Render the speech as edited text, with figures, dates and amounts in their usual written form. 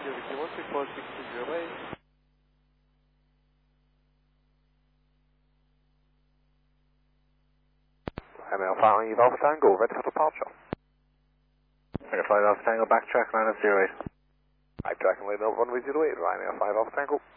ML following Evolve Tango, ready for departure. Flight Alpha Tango, backtrack, line up 08. Backtrack and line up runway 08, Ryanair 5 Alpha Tango.